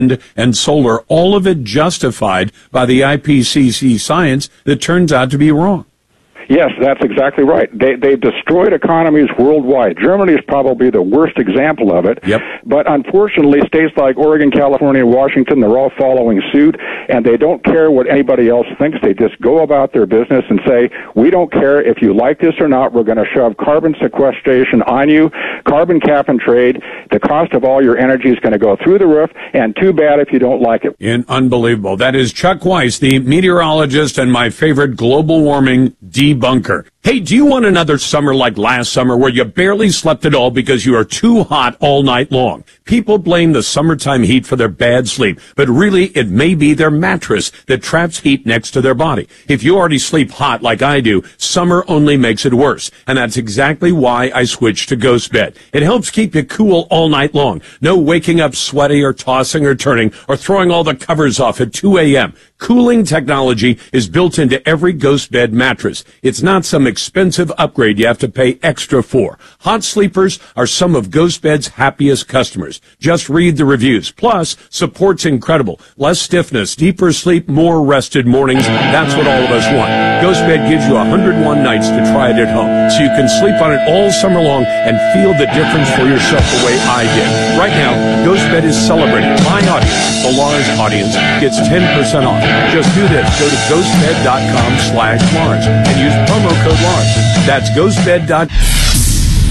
and solar, all of it justified by the IPCC science that turns out to be wrong. Yes, that's exactly right. They destroyed economies worldwide. Germany is probably the worst example of it. Yep. But unfortunately, states like Oregon, California, Washington, they're all following suit, and they don't care what anybody else thinks. They just go about their business and say, we don't care if you like this or not. We're going to shove carbon sequestration on you, carbon cap and trade. The cost of all your energy is going to go through the roof, and too bad if you don't like it. Unbelievable. That is Chuck Weiss, the meteorologist and my favorite global warming debunker. Hey, do you want another summer like last summer where you barely slept at all because you are too hot all night long? People blame the summertime heat for their bad sleep, but really it may be their mattress that traps heat next to their body. If you already sleep hot like I do, summer only makes it worse. And that's exactly why I switched to Ghost Bed. It helps keep you cool all night long. No waking up sweaty or tossing or turning or throwing all the covers off at 2 a.m. Cooling technology is built into every Ghost Bed mattress. It's not some expensive upgrade you have to pay extra for. Hot sleepers are some of Ghost Bed's happiest customers. Just read the reviews. Plus, support's incredible. Less stiffness, deeper sleep, more rested mornings. That's what all of us want. Ghost Bed gives you 101 nights to try it at home, so you can sleep on it all summer long and feel the difference for yourself the way I did. Right now, Ghost Bed is celebrating. My audience, the Lars audience, gets 10% off. Just do this. Go to ghostbed.com/Lars and use promo code Lars. That's ghostbed.com.